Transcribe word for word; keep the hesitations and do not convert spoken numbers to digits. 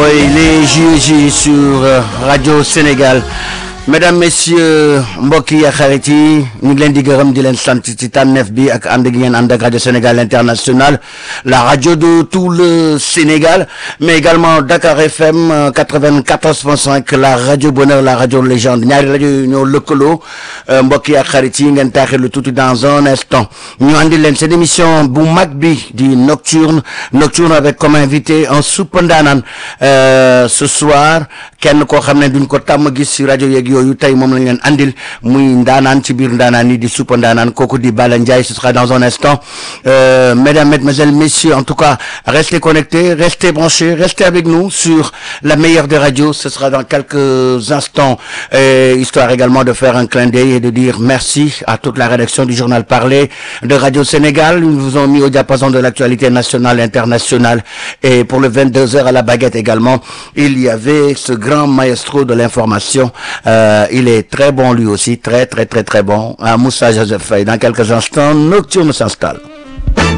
Oui, les J E J sur euh, Radio Sénégal. Mesdames, messieurs, mbokk yi ak xarit yi ñu ngi leen di gërëm di leen sant ci tànneef bi ak ànd gi ngeen ànd ak Radio Sénégal International, la radio de tout le Sénégal, mais également Dakar F M quatre-vingt-quatorze point cinq, la radio Bonheur, la radio Légende. ñaari rajo yu ñoo lëkkaloo mbokk yi ak xarit yi ngeen taaxirlu tuuti dans un instant ñu andi leen seen émission bu mag bi di Nocturne Nocturne avec comme invité un super ndaanaan euh, ce soir kenn koo xam ne duñ ko tàmm gis ci rajo yeeg yooyu tey moom lañ leen andil muy ndaanaan ci biir ndaanaan yi di super ndaanaan kooku di Balla Ndiaye. Ce sera dans un instant. euh, mesdames, mesdemoiselles, messieurs, en tout cas restez connectés, restez branchés, restez avec nous sur la meilleure des radios. Ce sera dans quelques instants, euh, histoire également de faire un clin d'œil et de dire merci à toute la rédaction du journal parlé de Radio Sénégal. Ils vous ont mis au diapason de l'actualité nationale, internationale, et pour le vingt-deux heures à la baguette également, il y avait ce grand maestro de l'information. Euh, il est très bon lui aussi, très très très très bon. À Moussa Joseph Faye. Dans quelques instants, Nocturne s'installe.